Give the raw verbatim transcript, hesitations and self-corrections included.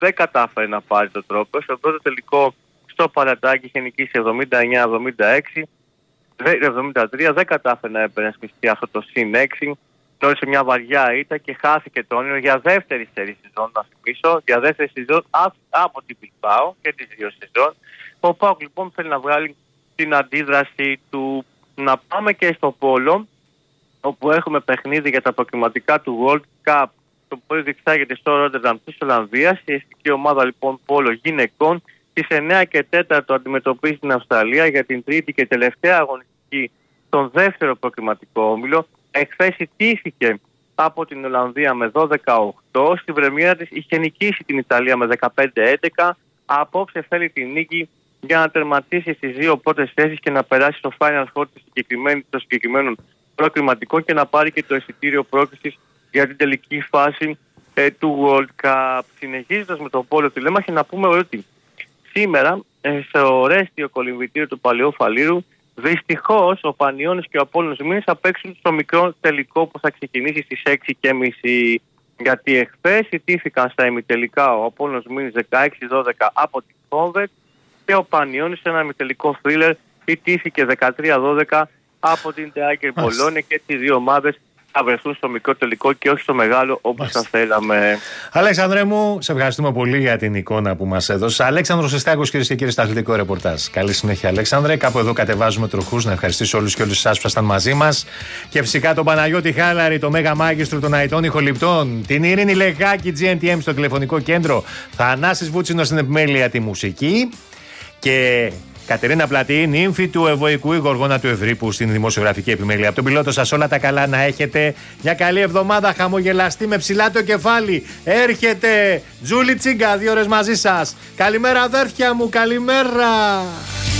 δεν κατάφερε να πάρει το τρόπο. Στον πρώτο τελικό στο Πανατάκι είχε νικήσει εβδομήντα εννιά εβδομήντα έξι, εβδομήντα τρία, δεν κατάφερε να επενεσπιστεί αυτό το συν έξι. Τόρισε μια βαριά ήττα και χάθηκε το όνειρο για δεύτερη σερί σεζόν, να θυμίσω, για δεύτερη σεζόν από την Bilbao και τις δύο σεζόν. Ο ΠΑΟΚ λοιπόν θέλει να βγάλει την αντίδραση του. Να πάμε και στο πόλο, όπου έχουμε παιχνίδι για τα προκριματικά του World Cup, το οποίο διεξάγεται στο Ρότερνταμ της Ολλανδίας. Η εθνική ομάδα λοιπόν πόλο γυναικών στις εννιά και τέσσερα αντιμετωπίζει την Αυστραλία για την τρίτη και τελευταία αγωνιστική στον δεύτερο προκριματικό όμιλο. Εχθές ιτήθηκε από την Ολλανδία με δώδεκα οκτώ. Στην πρεμιέρα της είχε νικήσει την Ιταλία με δεκαπέντε έντεκα. Απόψε θέλει την νίκη για να τερματίσει στις δύο πρώτες θέσεις και να περάσει στο Final Four των συγκεκριμένων προκριματικών και να πάρει και το εισιτήριο πρόκρισης για την τελική φάση ε, του World Cup. Συνεχίζοντας με το πόλο τηλέμαχη, να πούμε ότι σήμερα ε, στο Ρέστιο κολυμβητήριο του Παλαιού Φαλήρου, δυστυχώς ο Πανιώνης και ο Απόλλωνας Μήνης θα παίξουν στο μικρό τελικό που θα ξεκινήσει στις έξι και μισή. Γιατί εχθές ιτήθηκαν στα ημιτελικά ο Απόλλωνας Μήνης δεκαέξι δώδεκα από την Κόβετ και ο Πανιώνης σε ένα ημιτελικό θρίλερ ιτήθηκε δεκατρία δώδεκα από την Τεάκερ Πολόνια και τις δύο ομάδες θα βρεθούν στο μικρό τελικό και όχι στο μεγάλο όπως θα θέλαμε. Αλέξανδρε μου, σε ευχαριστούμε πολύ για την εικόνα που μας έδωσες. Αλέξανδρος Εστάκος, κυρίες και κύριοι, στο αθλητικό ρεπορτάζ. Καλή συνέχεια, Αλέξανδρε. Κάπου εδώ κατεβάζουμε τροχούς. Να ευχαριστήσω όλους και όλους εσάς που ήσασταν μαζί μας. Και φυσικά τον Παναγιώτη Χάλαρη, το μέγα μάγιστρο των αητών ηχοληπτών. Την Ειρήνη Λεγάκη, τζι εν τι εμ στο τηλεφωνικό κέντρο. Θανάσης Βούτσινος στην επιμέλεια τη μουσική. Και Κατερίνα Πλατή, νύμφη του Ευωικού, η Γοργόνα του Ευρύπου στην δημοσιογραφική επιμέλεια. Από τον πιλότο σας όλα τα καλά, να έχετε μια καλή εβδομάδα, χαμογελαστή με ψηλά το κεφάλι. Έρχεται Τζούλη Τσίγκα, δύο ώρες μαζί σας. Καλημέρα αδέρφια μου, καλημέρα.